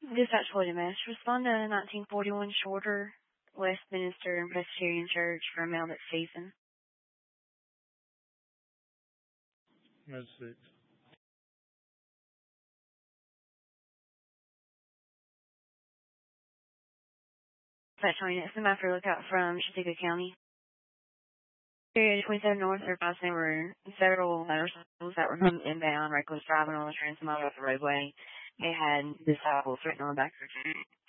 Dispatch Holy Mass. Respond to 1941 Shorter, Westminster Presbyterian Church for a mail that's season. Med 6. Dispatch 20 next. I'm after lookout from Chautauqua County. Area 27 North, there were several motorcycles that were coming inbound, reckless driving on the transit off the roadway. They had disciples written on the back of their